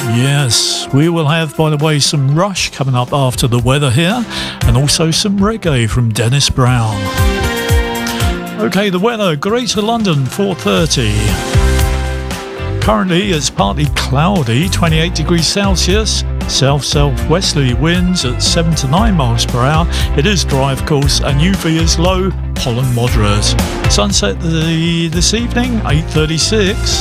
Yes, we will have, by the way, some Rush coming up after the weather here, and also some reggae from Dennis Brown. Okay, the weather, Greater London, 4:30. Currently, it's partly cloudy, 28 degrees Celsius. South-southwesterly winds at 7 to 9 miles per hour. It is dry, of course, and UV is low, pollen moderate. Sunset this evening, 8:36.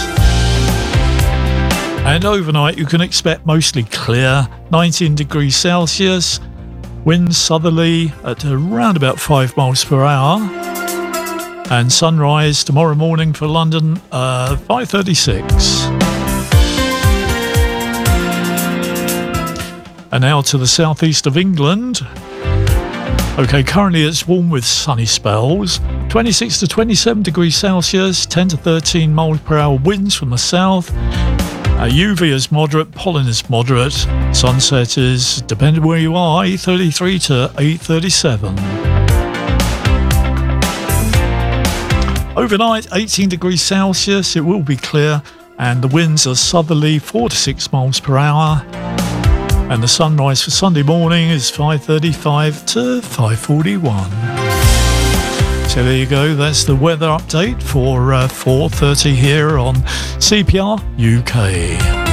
And overnight, you can expect mostly clear, 19 degrees Celsius. Winds southerly at around about 5 miles per hour. And sunrise tomorrow morning for London, 5:36. And now to the southeast of England. Okay, currently it's warm with sunny spells. 26 to 27 degrees Celsius, 10 to 13 miles per hour winds from the south. UV is moderate, pollen is moderate. Sunset is, depending where you are, 8:33 to 8:37. Overnight, 18 degrees Celsius, it will be clear, and the winds are southerly, 4 to 6 miles per hour. And the sunrise for Sunday morning is 5:35 to 5:41. So there you go, that's the weather update for 4:30 here on CPR UK.